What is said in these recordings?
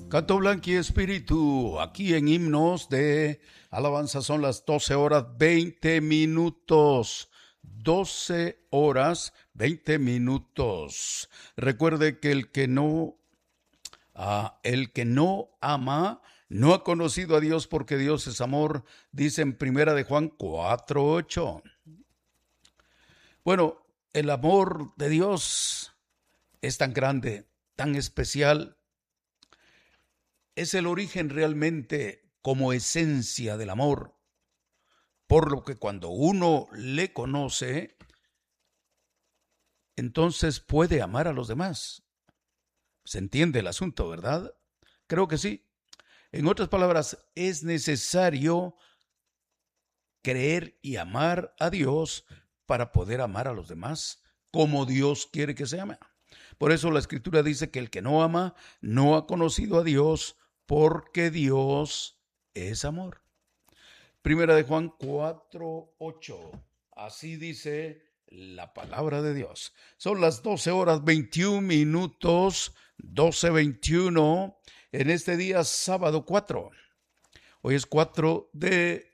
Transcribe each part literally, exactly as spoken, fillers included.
Canto Blanqui Espíritu, aquí en Himnos de Alabanza son las doce horas veinte minutos. doce horas veinte minutos. Recuerde que el que no, ah, el que no ama no ha conocido a Dios, porque Dios es amor, dice en Primera de Juan cuatro ocho. Bueno, el amor de Dios es tan grande, tan especial. Es el origen realmente como esencia del amor, por lo que cuando uno le conoce, entonces puede amar a los demás. ¿Se entiende el asunto, verdad? Creo que sí. En otras palabras, es necesario creer y amar a Dios para poder amar a los demás como Dios quiere que se ame. Por eso la Escritura dice que el que no ama no ha conocido a Dios, porque Dios es amor. Primera de Juan cuatro ocho. Así dice la palabra de Dios. Son las doce horas veintiún minutos, doce veintiuno, en este día sábado cuatro. Hoy es cuatro de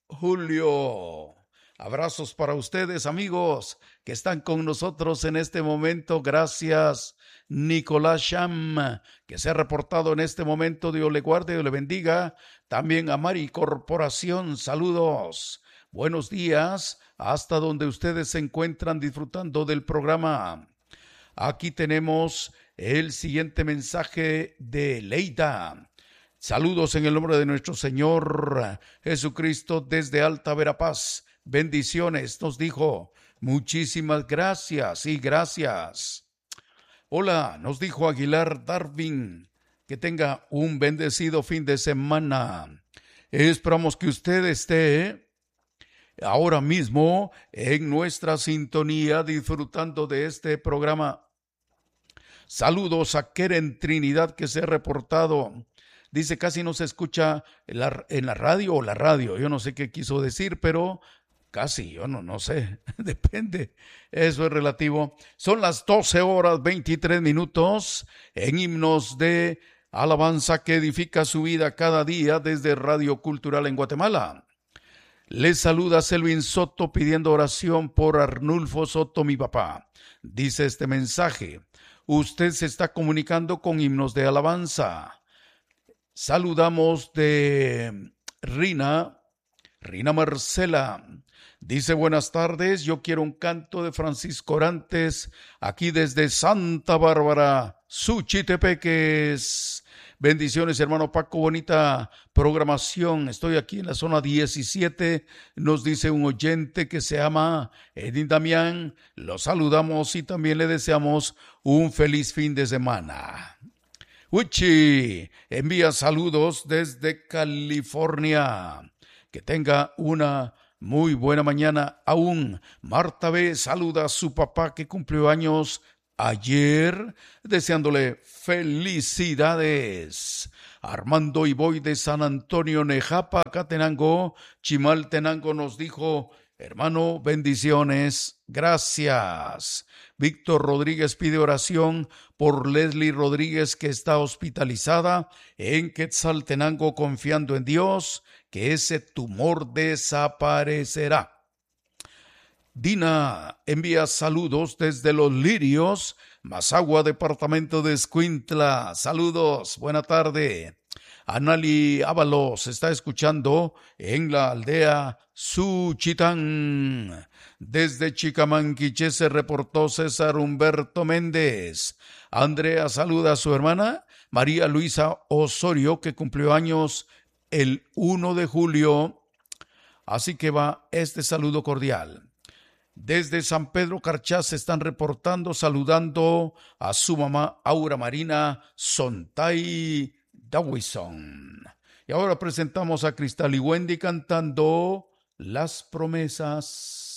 julio. Abrazos para ustedes, amigos, que están con nosotros en este momento. Gracias, Nicolás Sham, que se ha reportado en este momento. Dios le guarde, Dios le bendiga. También a Mari Corporación, saludos. Buenos días, hasta donde ustedes se encuentran disfrutando del programa. Aquí tenemos el siguiente mensaje de Leida. Saludos en el nombre de nuestro Señor Jesucristo desde Alta Verapaz. Bendiciones, nos dijo. Muchísimas gracias y gracias. Hola, nos dijo Aguilar Darwin. Que tenga un bendecido fin de semana. Esperamos que usted esté ahora mismo en nuestra sintonía disfrutando de este programa. Saludos a Keren Trinidad, que se ha reportado. Dice casi no se escucha en la, en la radio o la radio. Yo no sé qué quiso decir, pero casi, yo no, no sé. Depende. Eso es relativo. Son las doce horas veintitrés minutos en Himnos de Alabanza que edifica su vida cada día desde Radio Cultural en Guatemala. Les saluda Selvin Soto pidiendo oración por Arnulfo Soto, mi papá. Dice este mensaje. Usted se está comunicando con Himnos de Alabanza. Saludamos de Rina, Rina Marcela. Dice, buenas tardes, yo quiero un canto de Francisco Orantes, aquí desde Santa Bárbara, Suchitepeques. Bendiciones, hermano Paco, bonita programación. Estoy aquí en la zona diecisiete, nos dice un oyente que se llama Edín Damián. Lo saludamos y también le deseamos un feliz fin de semana. Uchi envía saludos desde California. Que tenga una muy buena mañana aún. Marta B. saluda a su papá que cumplió años ayer, deseándole felicidades. Armando Iboy de San Antonio, Nejapa, Catenango, Chimaltenango nos dijo, hermano, bendiciones, gracias. Víctor Rodríguez pide oración por Leslie Rodríguez, que está hospitalizada en Quetzaltenango, confiando en Dios que ese tumor desaparecerá. Dina envía saludos desde Los Lirios, Mazagua, departamento de Escuintla. Saludos, buena tarde. Anali Ábalos está escuchando en la aldea Suchitán. Desde Chicamanquiche se reportó César Humberto Méndez. Andrea saluda a su hermana María Luisa Osorio, que cumplió años el primero de julio. Así que va este saludo cordial. Desde San Pedro Carchá se están reportando, saludando a su mamá Aura Marina Sontay Dawison. Y ahora presentamos a Cristal y Wendy cantando Las Promesas.